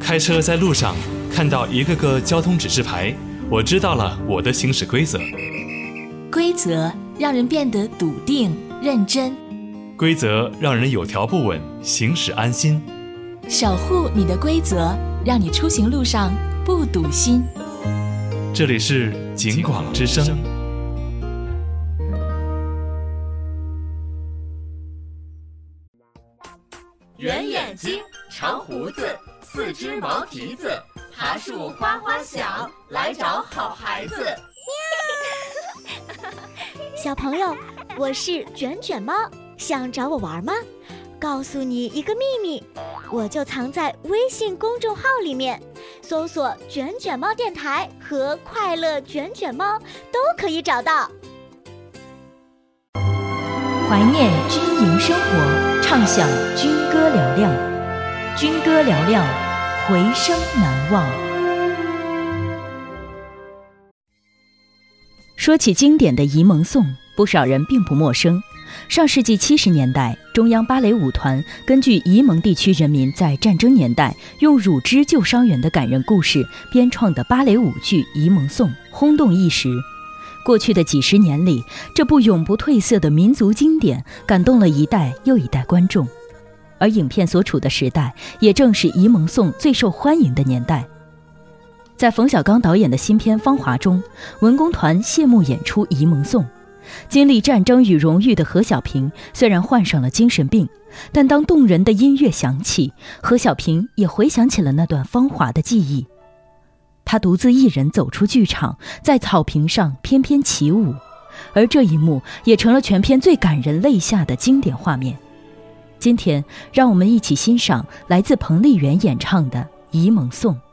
开车在路上看到一个个交通指示牌，我知道了我的行驶规则。 规则让人变得笃定认真， 规则让人有条不紊，行驶安心。 守护你的规则，让你出行路上不堵心。 这里是警广之声。 圆眼睛，长胡子，四只毛蹄子，爬树哗哗响，来找好孩子。 小朋友，我是卷卷猫，想找我玩吗？告诉你一个秘密，我就藏在微信公众号里面，搜索卷卷猫电台和快乐卷卷猫都可以找到。 怀念军营生活，畅享军歌嘹亮，军歌嘹亮，回声难忘。说起经典的沂蒙颂，不少人并不陌生。上世纪70年代，中央芭蕾舞团根据沂蒙地区人民在战争年代用乳汁救伤员的感人故事编创的芭蕾舞剧《沂蒙颂》轰动一时。过去的几十年里，这部永不褪色的民族经典感动了一代又一代观众，而影片所处的时代也正是沂蒙颂最受欢迎的年代。在冯小刚导演的新片《芳华》中，文工团谢幕演出《沂蒙颂》。经历战争与荣誉的何小萍虽然患上了精神病，但当动人的音乐响起，何小萍也回想起了那段芳华的记忆。他独自一人走出剧场，在草坪上翩翩起舞，而这一幕也成了全片最感人泪下的经典画面。今天让我们一起欣赏来自彭丽媛演唱的《沂蒙颂》。